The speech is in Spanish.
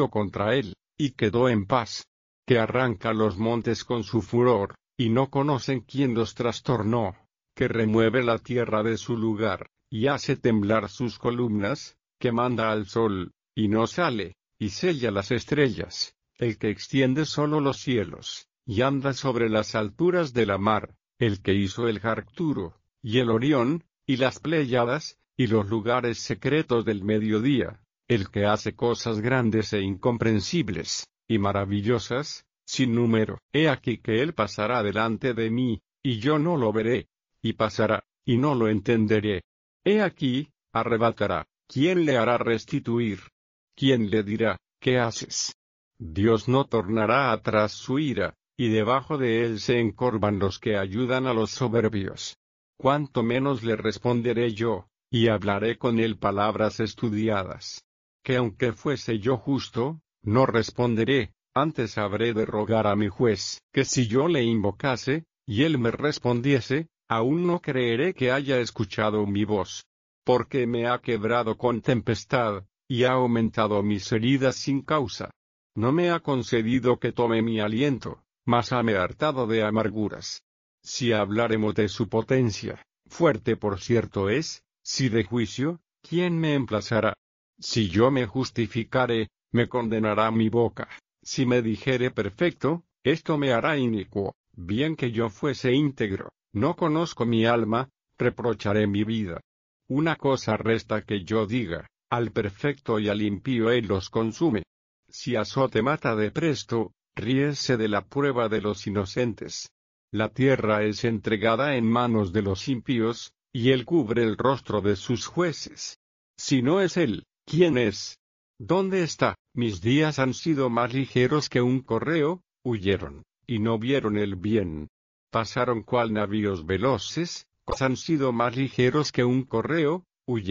contra él, y quedó en paz. Que arranca los montes con su furor, y no conocen quién los trastornó. Que remueve la tierra de su lugar, y hace temblar sus columnas, que manda al sol, y no sale, y sella las estrellas, el que extiende solo los cielos, y anda sobre las alturas de la mar, el que hizo el Arcturo, y el Orión, y las Pléyadas, y los lugares secretos del mediodía, el que hace cosas grandes e incomprensibles, y maravillosas, sin número. He aquí que él pasará delante de mí, y yo no lo veré, y pasará, y no lo entenderé. He aquí, arrebatará, ¿quién le hará restituir? ¿Quién le dirá, qué haces? Dios no tornará atrás su ira, y debajo de él se encorvan los que ayudan a los soberbios. Cuanto menos le responderé yo, y hablaré con él palabras estudiadas. Que aunque fuese yo justo, no responderé, antes habré de rogar a mi juez, que si yo le invocase, y él me respondiese, aún no creeré que haya escuchado mi voz. Porque me ha quebrado con tempestad, y ha aumentado mis heridas sin causa. No me ha concedido que tome mi aliento, mas hame hartado de amarguras. Si hablaremos de su potencia, fuerte por cierto es, si de juicio, ¿quién me emplazará? Si yo me justificare, me condenará mi boca. Si me dijere perfecto, esto me hará inicuo. Bien que yo fuese íntegro, no conozco mi alma, reprocharé mi vida. Una cosa resta que yo diga, al perfecto y al impío él los consume. Si azote mata de presto, ríese de la prueba de los inocentes. La tierra es entregada en manos de los impíos, y él cubre el rostro de sus jueces. Si no es él, ¿quién es? ¿Dónde está? Mis días han sido más ligeros que un correo, huyeron, y no vieron el bien. Pasaron cual navíos veloces, han sido más ligeros que un correo, huyeron.